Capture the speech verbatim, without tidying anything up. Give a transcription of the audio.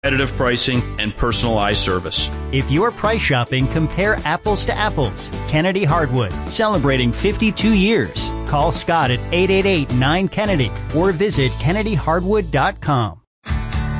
competitive pricing, and personalized service. If you're price shopping, compare apples to apples. Kennedy Hardwood, celebrating fifty-two years. Call Scott at eight eight eight, nine Kennedy or visit kennedy hardwood dot com.